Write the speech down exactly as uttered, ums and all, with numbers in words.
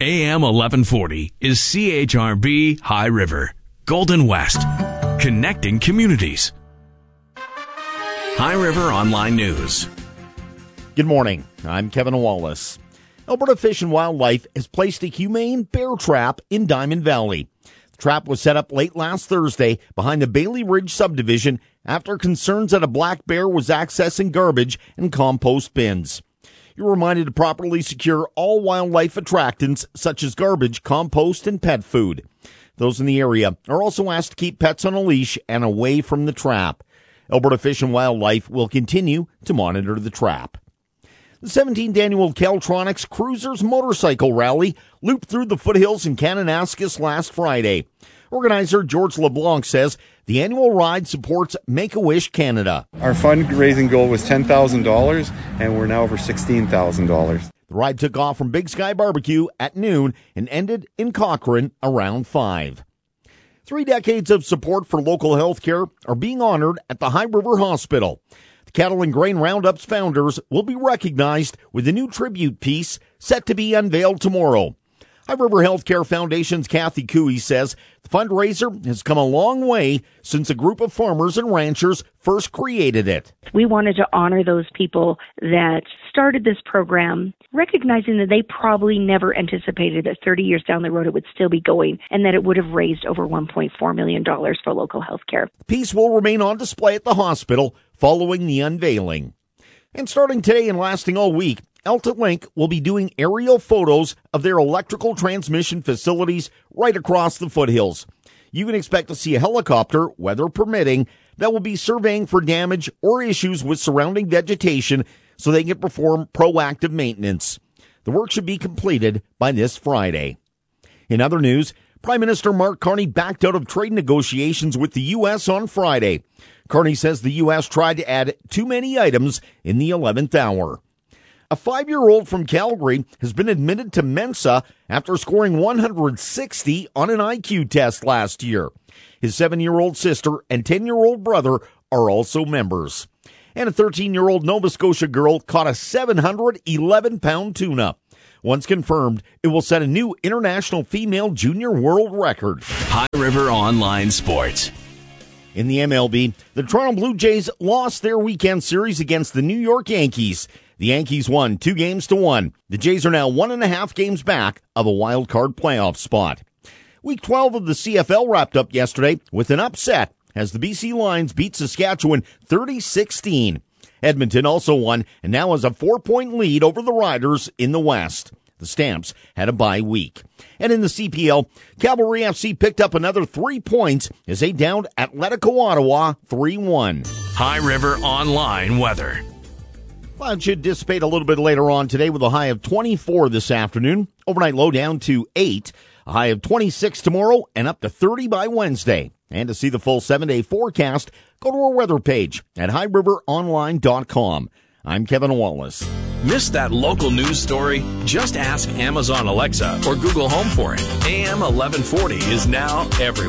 A M eleven forty is C H R B High River, Golden West, connecting communities. High River Online News. Good morning. I'm Kevin Wallace. Alberta Fish and Wildlife has placed a humane bear trap in Diamond Valley. The trap was set up late last Thursday behind the Bailey Ridge subdivision after concerns that a black bear was accessing garbage and compost bins. You're reminded to properly secure all wildlife attractants such as garbage, compost, and pet food. Those in the area are also asked to keep pets on a leash and away from the trap. Alberta Fish and Wildlife will continue to monitor the trap. The seventeenth annual Caltronics Cruisers Motorcycle Rally looped through the foothills in Kananaskis last Friday. Organizer George LeBlanc says the annual ride supports Make-A-Wish Canada. Our fundraising goal was ten thousand dollars, and we're now over sixteen thousand dollars. The ride took off from Big Sky Barbecue at noon and ended in Cochrane around five. Three decades of support for local health care are being honored at the High River Hospital. The Cattle and Grain Roundup's founders will be recognized with a new tribute piece set to be unveiled tomorrow. High River Healthcare Foundation's Kathy Cooey says the fundraiser has come a long way since a group of farmers and ranchers first created it. We wanted to honor those people that started this program, recognizing that they probably never anticipated that thirty years down the road it would still be going and that it would have raised over one point four million dollars for local health care. The piece will remain on display at the hospital following the unveiling. And starting today and lasting all week, Alta Link will be doing aerial photos of their electrical transmission facilities right across the foothills. You can expect to see a helicopter, weather permitting, that will be surveying for damage or issues with surrounding vegetation so they can perform proactive maintenance. The work should be completed by this Friday. In other news, Prime Minister Mark Carney backed out of trade negotiations with the U S on Friday. Carney says the U S tried to add too many items in the eleventh hour. A five-year-old from Calgary has been admitted to Mensa after scoring one hundred sixty on an I Q test last year. His seven-year-old sister and ten-year-old brother are also members. And a thirteen-year-old Nova Scotia girl caught a seven hundred eleven pound tuna. Once confirmed, it will set a new international female junior world record. High River Online Sports. In the M L B, the Toronto Blue Jays lost their weekend series against the New York Yankees. The Yankees won two games to one. The Jays are now one and a half games back of a wild card playoff spot. Week twelve of the C F L wrapped up yesterday with an upset as the B C Lions beat Saskatchewan thirty sixteen. Edmonton also won and now has a four-point lead over the Riders in the West. The Stamps had a bye week. And in the C P L, Cavalry F C picked up another three points as they downed Atletico Ottawa three one. High River Online Weather. Clouds should dissipate a little bit later on today with a high of twenty-four this afternoon. Overnight low down to eight. A high of twenty-six tomorrow and up to thirty by Wednesday. And to see the full seven-day forecast, go to our weather page at high river online dot com. I'm Kevin Wallace. Missed that local news story? Just ask Amazon Alexa or Google Home for it. A M eleven forty is now everywhere.